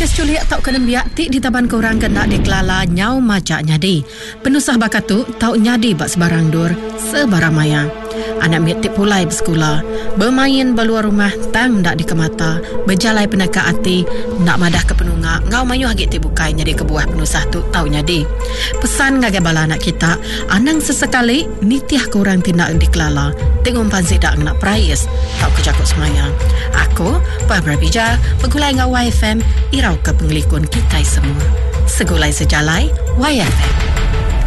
Kes culik tau kena biak ti di taban korang kena dikelala nyau majak nyadi. Penusah bakatu tau nyadi bak sebarang dur sebarang maya. Anak miat tip pulai bersekolah, bermain beluar rumah tang ndak di kemata, berjalai penaka hati, nak madah ke penunga, ngau mayuh hagit ti bukai nyadi kebuah penusah tu tau nyadi. Pesan ngagai bala anak kita, anang sesekali nitiah korang tindak dikelala, tengok pansi dak nak prayes, tau kejakut semayang. Aku, Barbara Bija, bergulai ngau YFM, irau ke penglikun kita semua. Segulai sejalai, YFM.